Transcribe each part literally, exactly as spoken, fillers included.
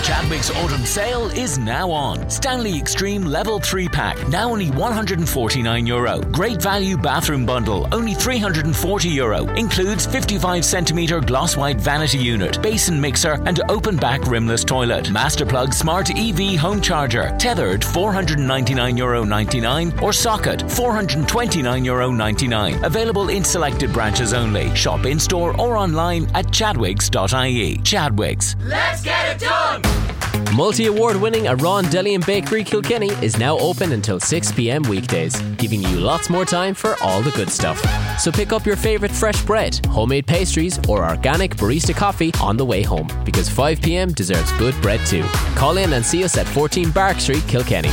Chadwick's autumn sale is now on. Stanley Extreme Level three pack, now only one hundred forty-nine euro. Great value bathroom bundle, only three hundred forty euro. Includes fifty-five centimetre gloss white vanity unit, basin mixer and open back rimless toilet. Masterplug Smart E V home charger, tethered four hundred ninety-nine euro ninety-nine or socket four hundred twenty-nine euro ninety-nine. Available in selected branches only. Shop in store or online at chadwicks dot I E. Chadwicks. Let's get it done! Multi-award winning Aran Deli and Bakery Kilkenny is now open until six p.m. weekdays, giving you lots more time for all the good stuff. So pick up your favourite fresh bread, homemade pastries or organic barista coffee on the way home, because five p.m. deserves good bread too. Call in and see us at fourteen Bark Street, Kilkenny.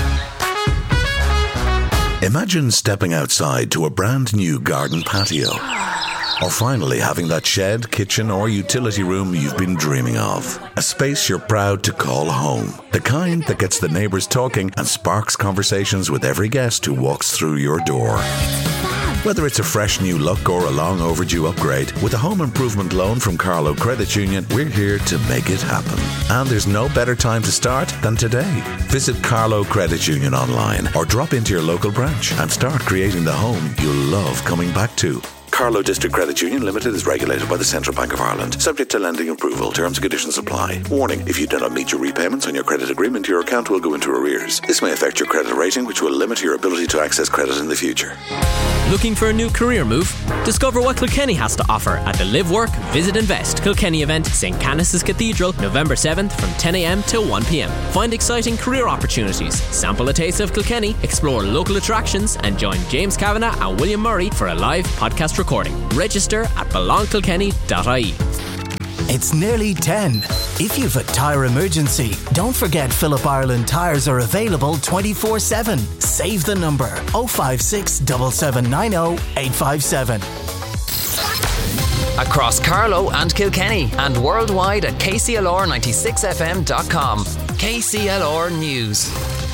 Imagine stepping outside to a brand new garden patio. Or finally having that shed, kitchen or utility room you've been dreaming of. A space you're proud to call home. The kind that gets the neighbours talking and sparks conversations with every guest who walks through your door. Whether it's a fresh new look or a long overdue upgrade, with a home improvement loan from Carlow Credit Union, we're here to make it happen. And there's no better time to start than today. Visit Carlow Credit Union online or drop into your local branch and start creating the home you'll love coming back to. Carlow District Credit Union Limited is regulated by the Central Bank of Ireland, subject to lending approval. Terms and conditions apply. Warning, if you do not meet your repayments on your credit agreement, your account will go into arrears. This may affect your credit rating, which will limit your ability to access credit in the future. Looking for a new career move? Discover what Kilkenny has to offer at the Live Work Visit Invest Kilkenny event, Saint Canice's Cathedral, November seventh from ten a.m. till one p.m. Find exciting career opportunities, sample a taste of Kilkenny, explore local attractions and join James Kavanagh and William Murray for a live podcast recording. Register at belong kilkenny dot I E. It's nearly ten. If you've a tyre emergency, don't forget Phillip Ireland tyres are available twenty-four seven. Save the number oh five six, seven seven nine oh, eight five seven. Across Carlow and Kilkenny and worldwide at K C L R ninety-six F M dot com. K C L R News.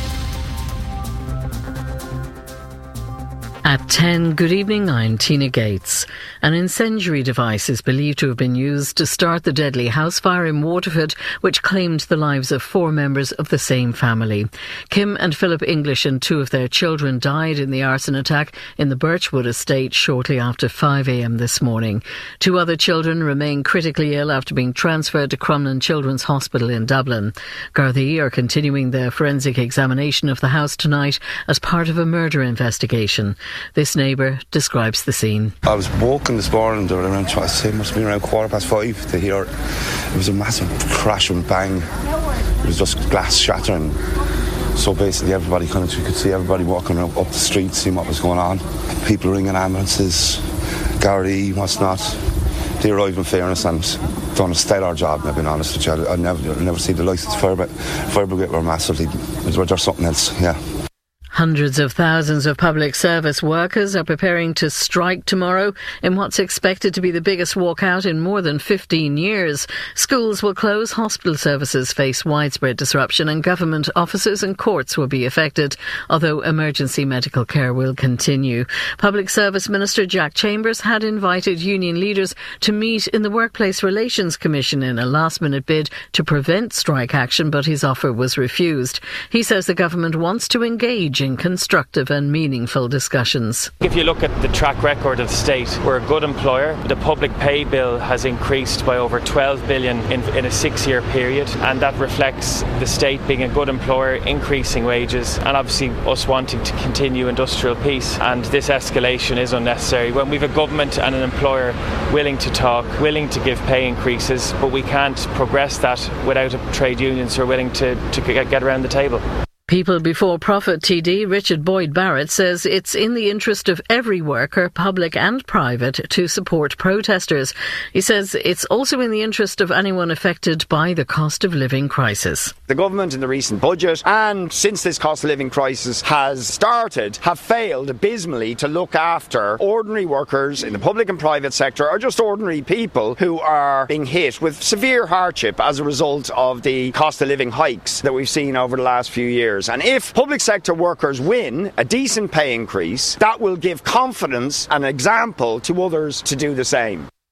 At ten, good evening, I'm Tina Gates. An incendiary device is believed to have been used to start the deadly house fire in Waterford, which claimed the lives of four members of the same family. Kim and Philip English and two of their children died in the arson attack in the Birchwood estate shortly after five a.m. this morning. Two other children remain critically ill after being transferred to Crumlin Children's Hospital in Dublin. Gardaí are continuing their forensic examination of the house tonight as part of a murder investigation. This neighbour describes the scene. I was walking this morning, there were around, I say, it must have been around quarter past five to hear it was a massive crash and bang. It was just glass shattering. So basically everybody kind of, you could see everybody walking up the street, seeing what was going on. People ringing ambulances, Gardaí, what's not. They arrived in fairness and done a stellar job, I've been honest with you. I never, I never see the likes of the fire, fire brigade were massively, they're something else, yeah. Hundreds of thousands of public service workers are preparing to strike tomorrow in what's expected to be the biggest walkout in more than fifteen years. Schools will close, hospital services face widespread disruption and government offices and courts will be affected, although emergency medical care will continue. Public Service Minister Jack Chambers had invited union leaders to meet in the Workplace Relations Commission in a last-minute bid to prevent strike action, but his offer was refused. He says the government wants to engage in constructive and meaningful discussions. If you look at the track record of the state, we're a good employer. The public pay bill has increased by over twelve billion in, in a six-year period, and that reflects the state being a good employer, increasing wages, and obviously us wanting to continue industrial peace. And this escalation is unnecessary. When we've a government and an employer willing to talk, willing to give pay increases, but we can't progress that without trade unions who are willing to, to get around the table. People Before Profit T D Richard Boyd Barrett says it's in the interest of every worker, public and private, to support protesters. He says it's also in the interest of anyone affected by the cost of living crisis. The government in the recent budget and since this cost of living crisis has started have failed abysmally to look after ordinary workers in the public and private sector, or just ordinary people who are being hit with severe hardship as a result of the cost of living hikes that we've seen over the last few years. And if public sector workers win a decent pay increase, that will give confidence and example to others to do the same.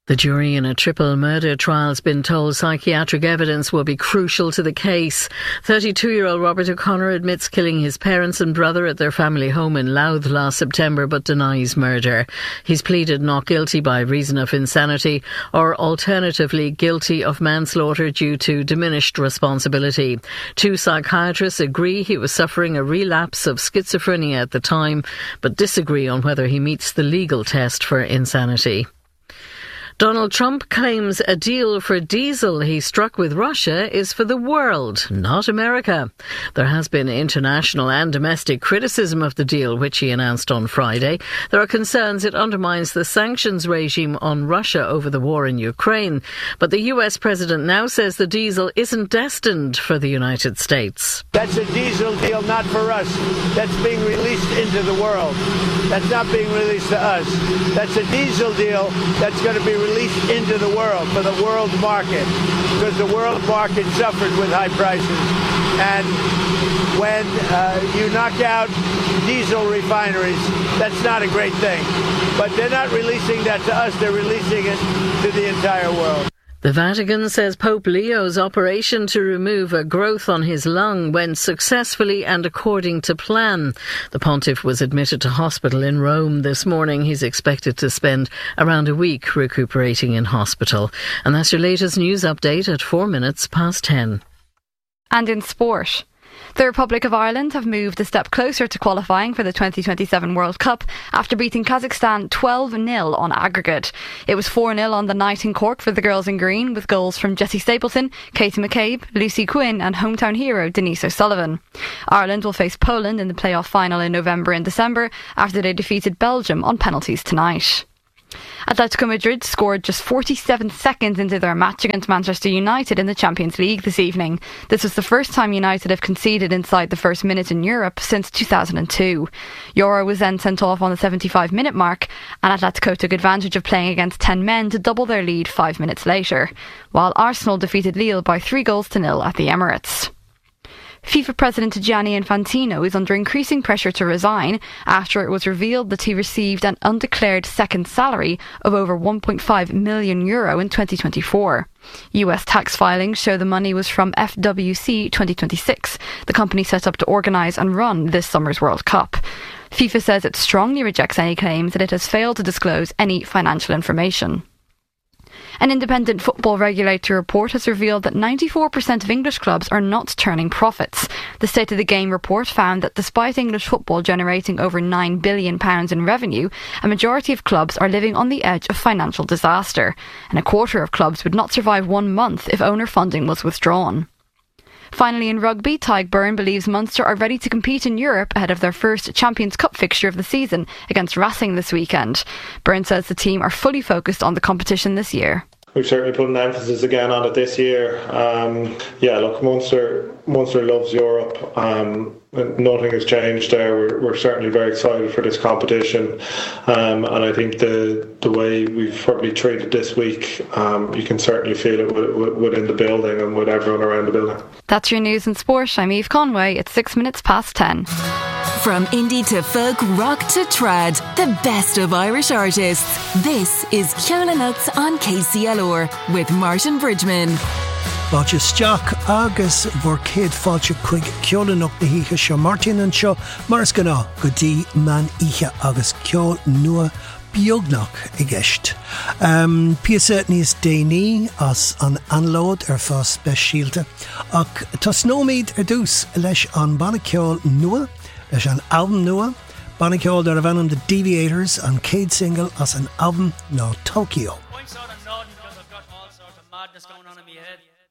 The jury in a triple murder trial has been told psychiatric evidence will be crucial to the case. thirty-two-year-old Robert O'Connor admits killing his parents and brother at their family home in Louth last September, but denies murder. He's pleaded not guilty by reason of insanity, or alternatively guilty of manslaughter due to diminished responsibility. Two psychiatrists agree he was suffering a relapse of schizophrenia at the time, but disagree on whether he meets the legal test for insanity. Donald Trump claims a deal for diesel he struck with Russia is for the world, not America. There has been international and domestic criticism of the deal, which he announced on Friday. There are concerns it undermines the sanctions regime on Russia over the war in Ukraine. But the U S president now says the diesel isn't destined for the United States. That's a diesel deal not for us. That's being released into the world. That's not being released to us. That's a diesel deal that's going to be released into the world for the world market, because the world market suffered with high prices. And when uh, you knock out diesel refineries, that's not a great thing. But they're not releasing that to us, they're releasing it to the entire world. The Vatican says Pope Leo's operation to remove a growth on his lung went successfully and according to plan. The pontiff was admitted to hospital in Rome this morning. He's expected to spend around a week recuperating in hospital. And that's your latest news update at four minutes past ten. And in sport, the Republic of Ireland have moved a step closer to qualifying for the twenty twenty-seven World Cup after beating Kazakhstan twelve nil on aggregate. It was four nil on the night in Cork for the girls in green, with goals from Jessie Stapleton, Katie McCabe, Lucy Quinn and hometown hero Denise O'Sullivan. Ireland will face Poland in the playoff final in November and December after they defeated Belgium on penalties tonight. Atletico Madrid scored just forty-seven seconds into their match against Manchester United in the Champions League this evening. This was the first time United have conceded inside the first minute in Europe since two thousand two. Euro was then sent off on the seventy-five minute mark, and Atletico took advantage of playing against ten men to double their lead five minutes later, while Arsenal defeated Lille by three goals to nil at the Emirates. FIFA President Gianni Infantino is under increasing pressure to resign after it was revealed that he received an undeclared second salary of over one point five million euro in twenty twenty-four. U S tax filings show the money was from F W C twenty twenty-six, the company set up to organise and run this summer's World Cup. FIFA says it strongly rejects any claims that it has failed to disclose any financial information. An independent football regulatory report has revealed that ninety-four percent of English clubs are not turning profits. The State of the Game report found that despite English football generating over nine billion pounds in revenue, a majority of clubs are living on the edge of financial disaster, and a quarter of clubs would not survive one month if owner funding was withdrawn. Finally, in rugby, Tadhg Beirne believes Munster are ready to compete in Europe ahead of their first Champions Cup fixture of the season against Racing this weekend. Beirne says the team are fully focused on the competition this year. We've certainly put an emphasis again on it this year. Um, yeah, look, Munster, Munster loves Europe. Um, nothing has changed there. We're, we're certainly very excited for this competition. Um, and I think the the way we've probably treated this week, um, you can certainly feel it w- w- within the building and with everyone around the building. That's your news and sport. I'm Eve Conway. It's six minutes past ten. From indie to folk, rock to trad, the best of Irish artists. This is Ceola Nuts on K C L R with Martin Bridgman. Fáilte Steach agus bhór céad fáilte chuig ceola nucht na híthe seo Martin an seo mars gná go dtí man ihe agus ceol nua beagnach i gceist. Um, Píosa níos déanaí as an anlód ar fá speisialta ach tá snómaid ar dús leis an banna ceol nua leis an album nua. Banna ceol ar a bhanam The Deviators an céad single as an album nó Tokyo. I'm sort of nodding because I've got all sorts of madness going on in my head.